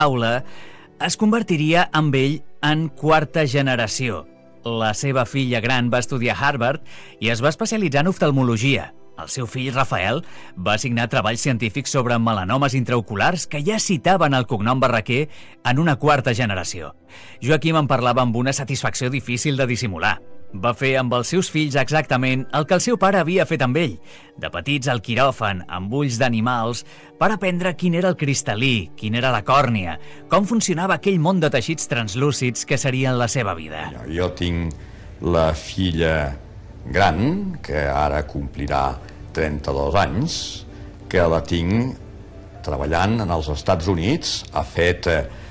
aula, es convertiria amb ell en quarta generació. La seva filla gran va estudiar a Harvard i es va especialitzar en oftalmologia. El seu fill, Rafael, va signar treballs científics sobre melanomes intraoculars que ja citaven el cognom Barraquer en una quarta generació. Joaquim en parlava amb una satisfacció difícil de dissimular. Va fer amb els seus fills exactament el que el seu pare havia fet amb ell. De petits al quiròfan, amb ulls d'animals, per aprendre quin era el cristal·lí, quina era la còrnia, com funcionava aquell món de teixits translúcids que serien la seva vida. Jo tinc la filla gran, que ara complirà 32 anys, que la tinc treballant en els Estats Units, ha fet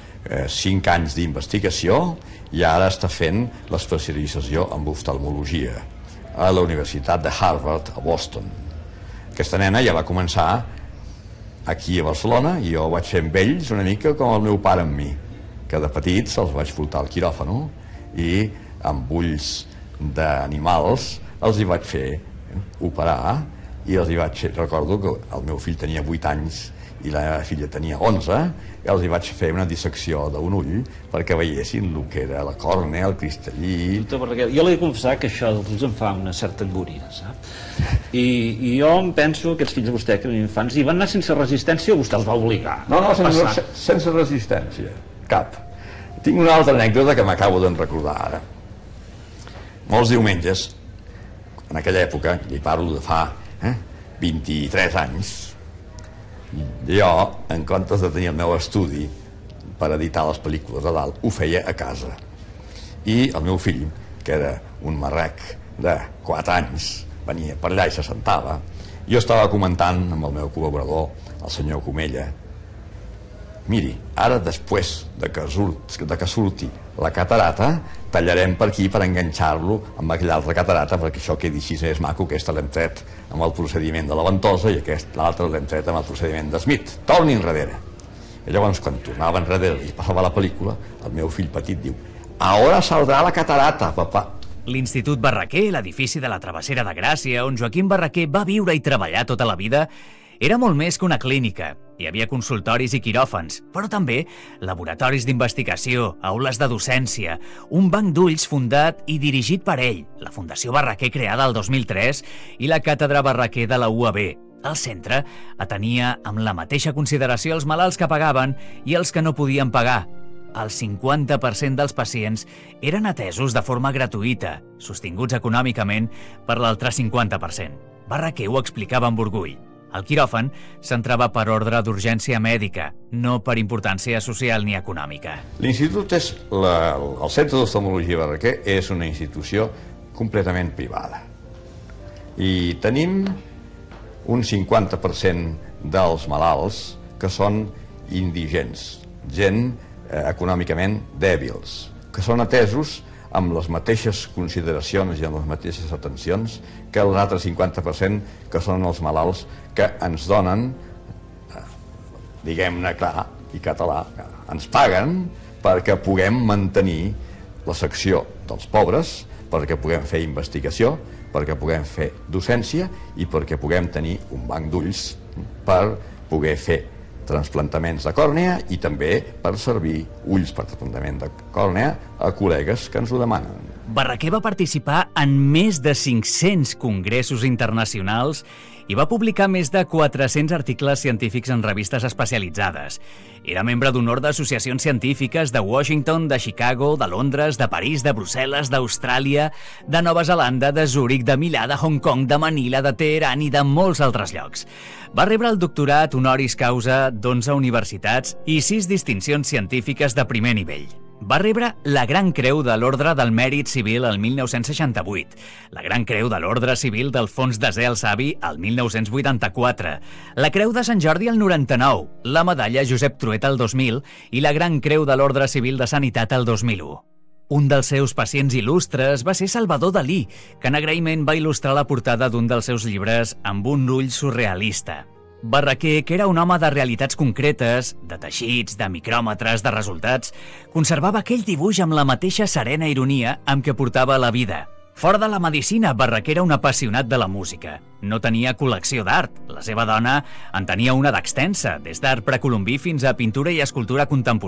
5 anys d'investigació i ara està fent l'especialització en oftalmologia a la Universitat de Harvard a Boston. Aquesta nena ja va començar aquí a Barcelona i jo vaig fer amb ells una mica com el meu pare amb mi, que de petits els vaig portar al quiròfano i amb ulls d'animals els hi vaig fer operar i els hi vaig fer, recordo que el meu fill tenia 8 anys i la meva filla tenia 11, i els hi vaig fer una dissecció d'un ull perquè veiessin el que era la còrnea, el cristallí... Doctor Barraquer, jo l'he de confessar que això dels ulls em fa una certa angúnia, sap? I jo em penso que els fills de vostè, que eren infants, i van anar sense resistència o vostè els va obligar? No, sense resistència, cap. Tinc una altra anècdota que m'acabo d'en recordar ara. Molts diumenges, en aquella època, i parlo de fa 23 anys, jo, en comptes de tenir el meu estudi per editar les pel·lícules a dalt, ho feia a casa. I el meu fill, que era un marrec de 4 anys, venia per allà i se sentava. Jo estava comentant amb el meu col·laborador, el senyor Comella, miri, ara després de que surti la catarata, tallarem per aquí per enganxar-lo amb aquella altra catarata perquè això quedi així més maco. Aquesta l'hem tret amb el procediment de la ventosa i l'altra l'hem tret amb el procediment de Smith. Torni enrere. I llavors, quan tornava enrere i passava la pel·lícula, el meu fill petit diu: «Ara saldrà la catarata, papà». L'Institut Barraquer, l'edifici de la Travessera de Gràcia, on Joaquim Barraquer va viure i treballar tota la vida, era molt més que una clínica. Hi havia consultoris i quiròfans, però també laboratoris d'investigació, aules de docència, un banc d'ulls fundat i dirigit per ell, la Fundació Barraquer creada el 2003 i la Càtedra Barraquer de la UAB. El centre atenia amb la mateixa consideració els malalts que pagaven i els que no podien pagar. El 50% dels pacients eren atesos de forma gratuïta, sostinguts econòmicament per l'altre 50%. Barraquer ho explicava amb orgull. El quiròfan s'entrava per ordre d'urgència mèdica, no per importància social ni econòmica. L'institut el Centre d'Oftalmologia Barraquer és una institució completament privada. I tenim un 50% dels malalts que són indigents, gent econòmicament dèbils, que són atesos amb les mateixes consideracions i amb les mateixes atencions que els altres 50% que són els malalts que ens donen, diguem-ne clar i català, ens paguen perquè puguem mantenir la secció dels pobres, perquè puguem fer investigació, perquè puguem fer docència i perquè puguem tenir un banc d'ulls per poder fer transplantaments de còrnea i també per servir ulls per trasplantament de còrnea a col·legues que ens ho demanen. Barraquer va participar en més de 500 congressos internacionals i va publicar més de 400 articles científics en revistes especialitzades. Era membre d'honor d'associacions científiques de Washington, de Chicago, de Londres, de París, de Brussel·les, d'Austràlia, de Nova Zelanda, de Zúrich, de Milà, de Hong Kong, de Manila, de Teheran i de molts altres llocs. Va rebre el doctorat honoris causa d'11 universitats i 6 distincions científiques de primer nivell. Va rebre la Gran Creu de l'Ordre del Mèrit Civil el 1968, la Gran Creu de l'Ordre Civil del Fons Desè el Savi el 1984, la Creu de Sant Jordi el 99, la Medalla Josep Trueta el 2000 i la Gran Creu de l'Ordre Civil de Sanitat el 2001. Un dels seus pacients il·lustres va ser Salvador Dalí, que en agraïment va il·lustrar la portada d'un dels seus llibres amb un ull surrealista. Barraquer, que era un home de realitats concretes, de teixits, de micròmetres, de resultats, conservava aquell dibuix amb la mateixa serena ironia amb què portava la vida. Fora de la medicina, Barraquer era un apassionat de la música. No tenia col·lecció d'art. La seva dona en tenia una d'extensa, des d'art precolombí fins a pintura i escultura contemporània.